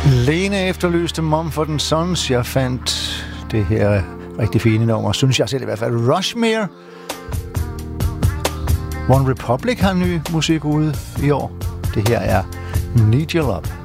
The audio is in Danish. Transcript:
Lene efterlyste Mumford & Sons. Jeg fandt det her rigtig fine nummer, synes jeg selv i hvert fald. Rushmere. One Republic har ny musik ude i år. Det her er Need Your Love.